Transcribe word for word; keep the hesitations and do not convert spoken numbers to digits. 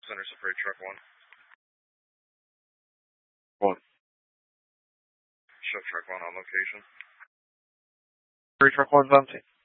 Center Safari Truck one. One. Show Truck one on location. Safari Truck one's empty.